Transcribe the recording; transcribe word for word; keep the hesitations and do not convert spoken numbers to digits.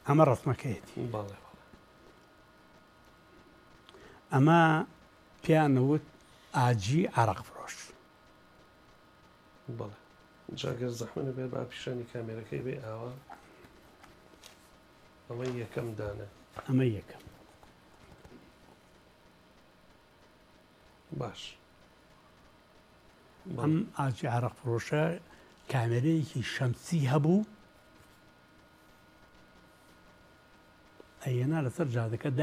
ئەمە ڕەسمەکەیەتی باڵێ ئەمە پیانەوت ئاجی عەرەق فرۆش بەڵێ جاگەر زەحمەنە بێت با پیشانی کامێرەکەی بێ ئاوا ئەمە یەکەم دانە ئەمە یەکەم باش ئەم ئاجی عەرەق فرۆشە کامێرەیەکی شەمسی هەبوو ئەیەنا لەسەر جادەکە